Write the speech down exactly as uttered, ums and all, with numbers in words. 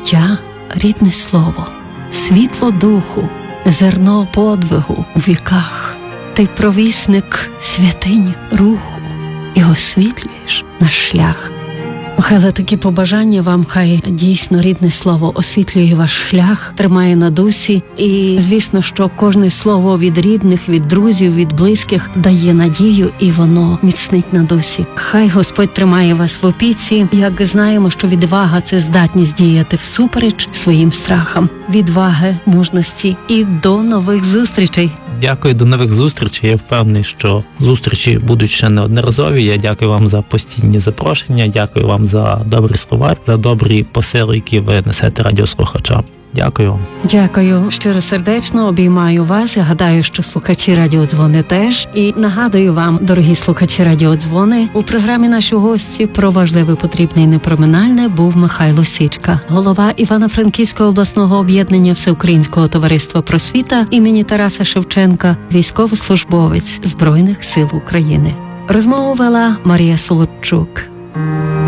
життя, рідне слово, світло духу, зерно подвигу у віках. Ти провісник святинь руху і освітлюєш наш шлях. Михайле, такі побажання вам, хай дійсно рідне слово освітлює ваш шлях, тримає на дусі. І, звісно, що кожне слово від рідних, від друзів, від близьких дає надію, і воно міцнить на дусі. Хай Господь тримає вас в опіці. Як знаємо, що відвага – це здатність діяти всупереч своїм страхам. Відваги, мужності і до нових зустрічей. Дякую, до нових зустрічей. Я впевнений, що зустрічі будуть ще неодноразові. Я дякую вам за постійні запрошення, дякую вам за добрі слова, за добрі посили, які ви несете радіослухачам. Дякую вам. Дякую щиро сердечно, обіймаю вас. Я гадаю, що слухачі Радіодзвони теж. І нагадую вам, дорогі слухачі Радіодзвони, у програмі наші гості про важливе, потрібне і непроминальне був Михайло Січка, голова Івано-Франківського обласного об'єднання Всеукраїнського товариства просвіта імені Тараса Шевченка, військовослужбовець Збройних сил України. Розмову вела Марія Солодчук.